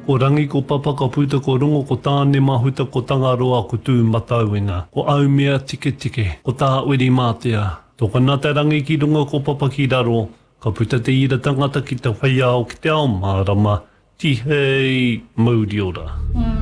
Ko rangi ko papa ka puta ko rongo ko tāne mahuta ko tangaroa ko tū matauinga. Ko au mea tike tike, ko tā uri mātea. Tōka nā te rangi ki runga ko papa ki raro, ka puta te ira tangata ki te whaiao ki te ao mārama, tihei mauri ora.